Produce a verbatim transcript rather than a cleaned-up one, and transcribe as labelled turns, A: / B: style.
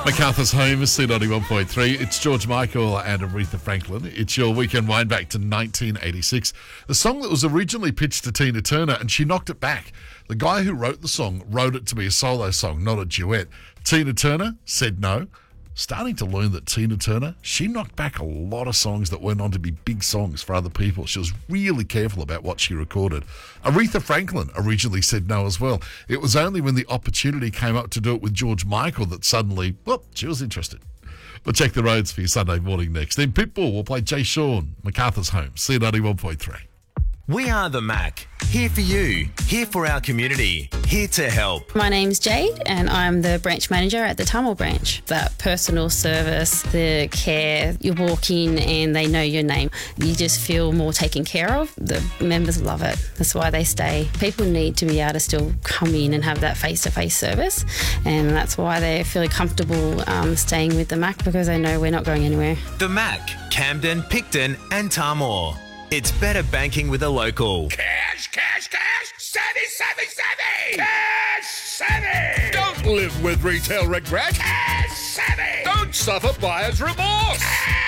A: MacArthur's Home, C ninety-one point three. It's George Michael and Aretha Franklin. It's your weekend wind back to nineteen eighty-six. The song that was originally pitched to Tina Turner, and she knocked it back. The guy who wrote the song wrote it to be a solo song, not a duet. Tina Turner said no. Starting to learn that Tina Turner, she knocked back a lot of songs that went on to be big songs for other people. She was really careful about what she recorded. Aretha Franklin originally said no as well. It was only when the opportunity came up to do it with George Michael that suddenly, well, she was interested. We'll check the roads for you Sunday morning next. Then Pitbull will play Jay Sean, MacArthur's Home, C ninety-one point three.
B: We are the Mac. Here for you. Here for our community. Here to help.
C: My name's Jade and I'm the branch manager at the Tamil branch. That personal service, the care, you walk in and they know your name. You just feel more taken care of. The members love it. That's why they stay. People need to be able to still come in and have that face-to-face service, and that's why they're fairly comfortable um, staying with the Mac, because they know we're not going anywhere.
B: The Mac. Camden, Picton and Tamworth. It's better banking with a local.
D: Cash, cash, cash! Savvy, savvy, savvy! Cash savvy!
E: Don't live with retail regret.
D: Cash savvy!
E: Don't suffer buyer's remorse.